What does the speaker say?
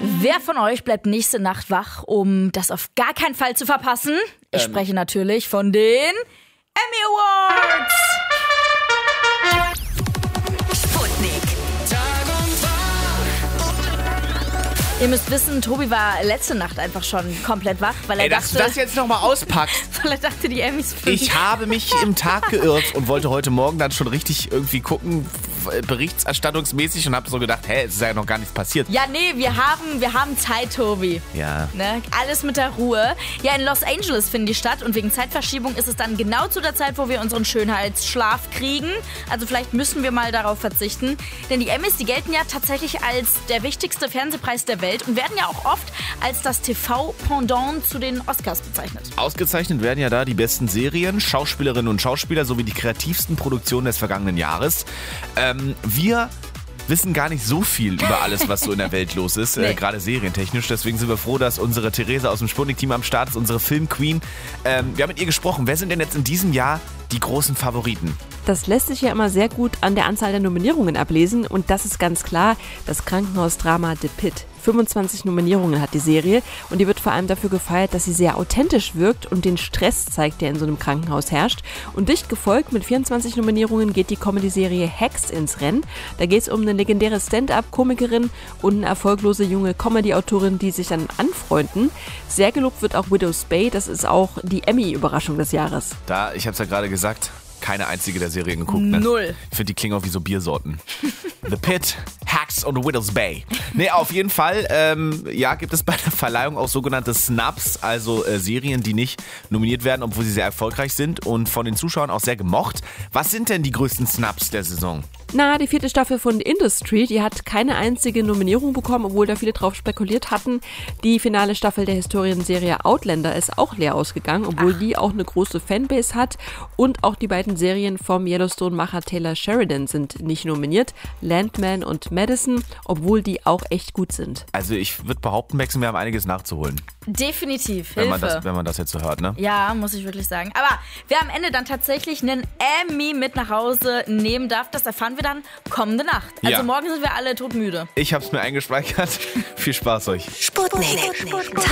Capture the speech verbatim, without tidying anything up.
Wer von euch bleibt nächste Nacht wach, um das auf gar keinen Fall zu verpassen? Ich ähm. spreche natürlich von den Emmy Awards. Sputnik. Ihr müsst wissen, Tobi war letzte Nacht einfach schon komplett wach, weil er Ey, dass dachte... du das jetzt nochmal auspackst. Weil er dachte, die Emmys... Ich habe mich im Tag geirrt und wollte heute Morgen dann schon richtig irgendwie gucken, berichterstattungsmäßig, und habe so gedacht, hä, es ist ja noch gar nichts passiert. Ja, nee, wir haben, wir haben Zeit, Tobi. Ja. Ne? Alles mit der Ruhe. Ja, in Los Angeles finden die statt und wegen Zeitverschiebung ist es dann genau zu der Zeit, wo wir unseren Schönheitsschlaf kriegen. Also vielleicht müssen wir mal darauf verzichten. Denn die Emmys, die gelten ja tatsächlich als der wichtigste Fernsehpreis der Welt und werden ja auch oft als das T V-Pendant zu den Oscars bezeichnet. Ausgezeichnet werden ja da die besten Serien, Schauspielerinnen und Schauspieler sowie die kreativsten Produktionen des vergangenen Jahres. Ähm, wir wissen gar nicht so viel über alles, was so in der Welt los ist, nee. äh, gerade serientechnisch. Deswegen sind wir froh, dass unsere Theresa aus dem Sputnik-Team am Start ist, unsere Film-Queen. Ähm, wir haben mit ihr gesprochen. Wer sind denn jetzt in diesem Jahr die großen Favoriten? Das lässt sich ja immer sehr gut an der Anzahl der Nominierungen ablesen. Und das ist ganz klar, das Krankenhausdrama The Pitt. fünfundzwanzig Nominierungen hat die Serie und die wird vor allem dafür gefeiert, dass sie sehr authentisch wirkt und den Stress zeigt, der in so einem Krankenhaus herrscht. Und dicht gefolgt mit vierundzwanzig Nominierungen geht die Comedy-Serie Hacks ins Rennen. Da geht es um eine legendäre Stand-up-Komikerin und eine erfolglose junge Comedy-Autorin, die sich dann anfreunden. Sehr gelobt wird auch Widow's Bay, das ist auch die Emmy-Überraschung des Jahres. Da, ich habe es ja gerade gesagt, keine einzige der Serien geguckt. Ne? Null. Ich finde, die klingen auch wie so Biersorten. The Pitt, Hacks und Widow's Bay. Nee, auf jeden Fall, ähm, ja, gibt es bei der Verleihung auch sogenannte Snubs, also äh, Serien, die nicht nominiert werden, obwohl sie sehr erfolgreich sind und von den Zuschauern auch sehr gemocht. Was sind denn die größten Snubs der Saison? Na, die vierte Staffel von Industry, die hat keine einzige Nominierung bekommen, obwohl da viele drauf spekuliert hatten. Die finale Staffel der Historienserie Outlander ist auch leer ausgegangen, obwohl Ach. die auch eine große Fanbase hat. Und auch die beiden Serien vom Yellowstone-Macher Taylor Sheridan sind nicht nominiert. Landman und Madison, obwohl die auch echt gut sind. Also ich würde behaupten, Maxen, wir haben einiges nachzuholen. Definitiv, wenn Hilfe. Man das, wenn man das jetzt so hört, ne? Ja, muss ich wirklich sagen. Aber wer am Ende dann tatsächlich einen Emmy mit nach Hause nehmen darf, das erfahren wir dann kommende Nacht. Also ja. morgen sind wir alle todmüde. Ich hab's mir eingespeichert. Viel Spaß euch. Sputnik. Sputnik.